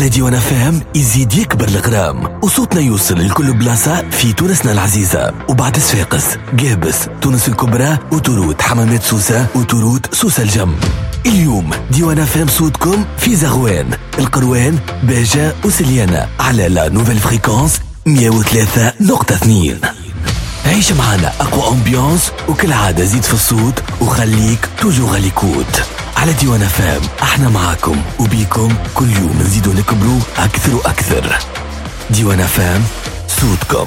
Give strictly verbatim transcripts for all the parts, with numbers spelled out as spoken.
على ديوان اف ام يزيد يكبر الغرام وصوتنا يوصل لكل بلاصة في تونسنا العزيزة. وبعد صفاقس، قابس، تونس الكبرى، وتروت حمامات سوسة، وتروت سوسة الجم. اليوم ديوان اف ام صوتكم في زغوان، القروان، باجة وسليانة على لا نوفيل فريكونس مية وثلاثة نقطة اثنين. عيش معنا أقوى أمبيانس، وكل عادة زيد في الصوت وخليك توجو غاليكوت. على ديوان اف ام احنا معاكم وبيكم كل يوم نزيدو نكبروا أكثر وأكثر. ديوان اف ام صوتكم.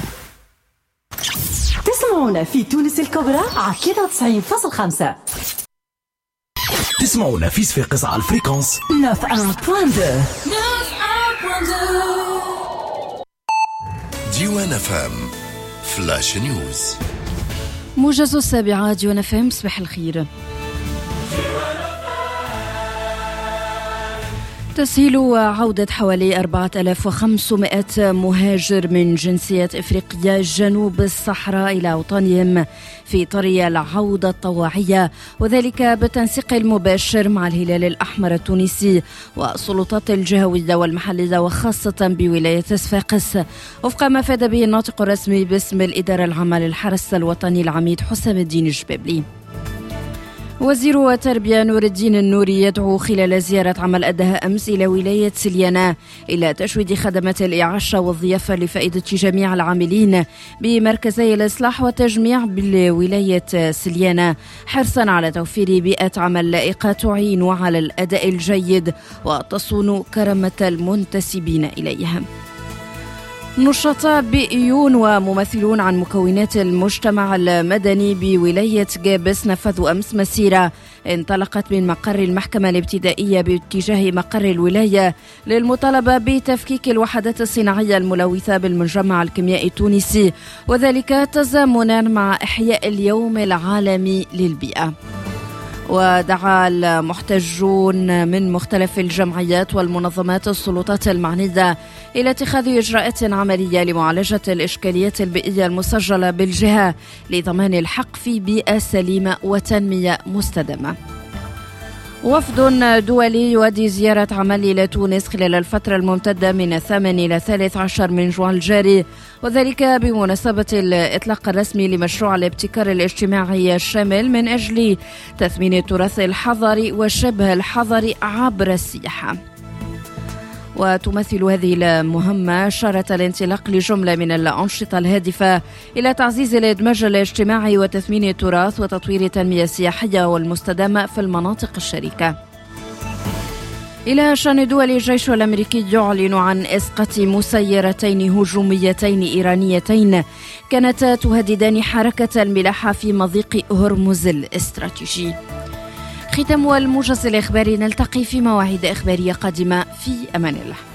تسمعونا في تونس الكبرى على ثلاثة وتسعين فاصلة خمسة. تسمعونا في صفاقس على الفريكونس تسعة وتسعين فاصلة اثنين. ديوان اف ام فلاش نيوز. موجز السابعة. ديوان اف ام. صباح الخير. تسهيل عودة حوالي أربعة آلاف وخمسمائة مهاجر من جنسيات إفريقيا جنوب الصحراء إلى أوطانهم في طريق العودة الطواعية، وذلك بالتنسيق المباشر مع الهلال الأحمر التونسي والسلطات الجهوية والمحلية وخاصة بولاية صفاقس، وفق ما فاد به الناطق الرسمي باسم الإدارة العامة للحرس الوطني العميد حسام الدين الجبابلي. وزير التربية نور الدين النوري يدعو خلال زيارة عمل أدها أمس إلى ولاية سليانة إلى تشويد خدمات الإعاشة والضيافة لفائدة جميع العاملين بمركزي الإصلاح والتجميع بالولاية سليانة، حرصا على توفير بيئة عمل لائقة تعين على الأداء الجيد وتصون كرامة المنتسبين إليها. نشطاء بيئيون وممثلون عن مكونات المجتمع المدني بولاية قابس نفذوا أمس مسيرة انطلقت من مقر المحكمة الابتدائية باتجاه مقر الولاية للمطالبة بتفكيك الوحدات الصناعية الملوثة بالمجمع الكيميائي التونسي، وذلك تزامنا مع إحياء اليوم العالمي للبيئة. ودعا المحتجون من مختلف الجمعيات والمنظمات السلطات المعنية إلى اتخاذ إجراءات عملية لمعالجة الإشكاليات البيئية المسجلة بالجهة لضمان الحق في بيئة سليمة وتنمية مستدامة. وفد دولي يؤدي زيارة عمل إلى تونس خلال الفترة الممتدة من الثامن إلى الثالث عشر من جوان الجاري، وذلك بمناسبة الإطلاق الرسمي لمشروع الابتكار الاجتماعي الشامل من أجل تثمين التراث الحضري وشبه الحضري عبر السياحة. وتمثل هذه المهمة شارة الانطلاق لجملة من الأنشطة الهادفة إلى تعزيز الإدماج الاجتماعي وتثمين التراث وتطوير التنمية السياحية والمستدامة في المناطق الشريكة. إلى شأن دول الجيش الأمريكي يعلن عن إسقاط مسيرتين هجوميتين إيرانيتين كانتا تهددان حركة الملاحة في مضيق هرمز الاستراتيجي. ختام الموجز الإخباري، نلتقي في مواعيد إخبارية قادمة. في أمان الله.